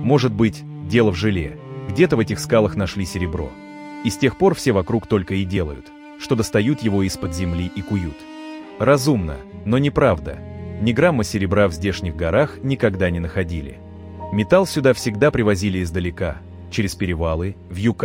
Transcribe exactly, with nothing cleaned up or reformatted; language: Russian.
Может быть, дело в желе. Где-то в этих скалах нашли серебро. И с тех пор все вокруг только и делают, что достают его из-под земли и куют. Разумно, но неправда. Ни грамма серебра в здешних горах никогда не находили. Металл сюда всегда привозили издалека, через перевалы, в Юкатан.